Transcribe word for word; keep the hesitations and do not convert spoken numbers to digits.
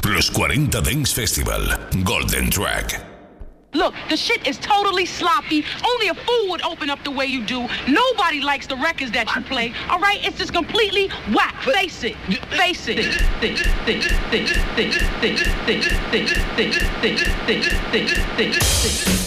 Plus cuarenta Dance Festival, Golden Track. Look, the shit is totally sloppy. Only a fool would open up the way you do. Nobody likes the records that you play. All right? It's just completely whack. Face it. Face it.